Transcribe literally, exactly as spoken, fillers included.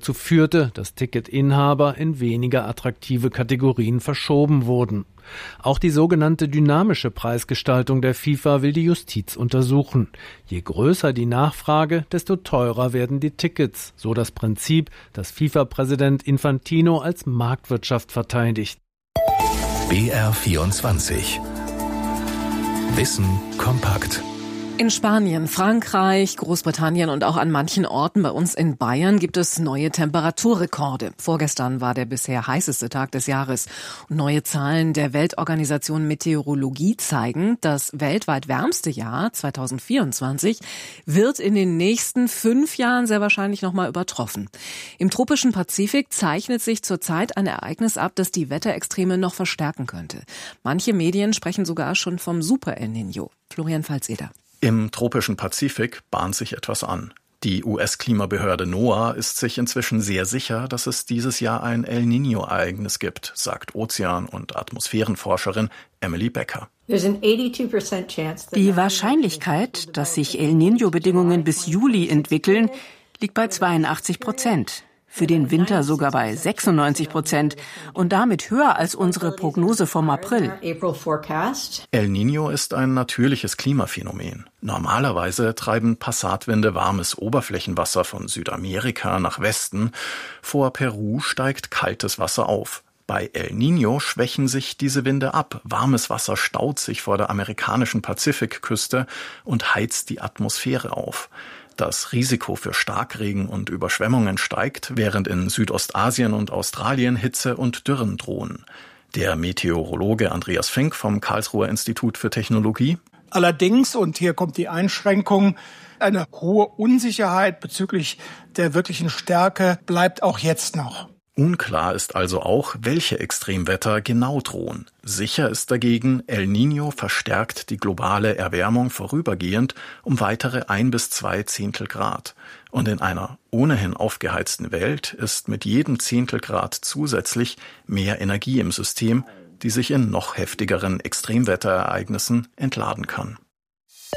dazu führte, dass Ticketinhaber in weniger attraktive Kategorien verschoben wurden. Auch die sogenannte dynamische Preisgestaltung der FIFA will die Justiz untersuchen. Je größer die Nachfrage, desto teurer werden die Tickets, so das Prinzip, das FIFA-Präsident Infantino als Marktwirtschaft verteidigt. B R vierundzwanzig. Wissen kompakt. In Spanien, Frankreich, Großbritannien und auch an manchen Orten bei uns in Bayern gibt es neue Temperaturrekorde. Vorgestern war der bisher heißeste Tag des Jahres. Und neue Zahlen der Weltorganisation Meteorologie zeigen, das weltweit wärmste Jahr zweitausendvierundzwanzig wird in den nächsten fünf Jahren sehr wahrscheinlich nochmal übertroffen. Im tropischen Pazifik zeichnet sich zurzeit ein Ereignis ab, das die Wetterextreme noch verstärken könnte. Manche Medien sprechen sogar schon vom Super El Niño. Florian Pfalzeder. Im tropischen Pazifik bahnt sich etwas an. Die U S-Klimabehörde NOAA ist sich inzwischen sehr sicher, dass es dieses Jahr ein El Niño-Ereignis gibt, sagt Ozean- und Atmosphärenforscherin Emily Becker. Die Wahrscheinlichkeit, dass sich El Niño-Bedingungen bis Juli entwickeln, liegt bei zweiundachtzig Prozent. Für den Winter sogar bei sechsundneunzig Prozent und damit höher als unsere Prognose vom April. El Niño ist ein natürliches Klimaphänomen. Normalerweise treiben Passatwinde warmes Oberflächenwasser von Südamerika nach Westen. Vor Peru steigt kaltes Wasser auf. Bei El Niño schwächen sich diese Winde ab. Warmes Wasser staut sich vor der amerikanischen Pazifikküste und heizt die Atmosphäre auf. Das Risiko für Starkregen und Überschwemmungen steigt, während in Südostasien und Australien Hitze und Dürren drohen. Der Meteorologe Andreas Fink vom Karlsruher Institut für Technologie. Allerdings, und hier kommt die Einschränkung, eine hohe Unsicherheit bezüglich der wirklichen Stärke bleibt auch jetzt noch. Unklar ist also auch, welche Extremwetter genau drohen. Sicher ist dagegen, El Niño verstärkt die globale Erwärmung vorübergehend um weitere ein bis zwei Zehntel Grad. Und in einer ohnehin aufgeheizten Welt ist mit jedem Zehntel Grad zusätzlich mehr Energie im System, die sich in noch heftigeren Extremwetterereignissen entladen kann.